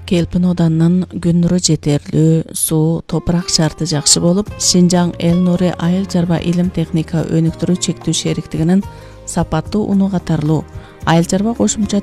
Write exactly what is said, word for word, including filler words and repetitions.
Келпин оданынын күн нуру жетерлүү, суу, топурак шарты жакшы болуп, Шинжаң Эл Нури айыл чарба илим техника өнүктүрүү чектүү шериктигинин сапаттуу уну катарлуу айыл чарба кошумча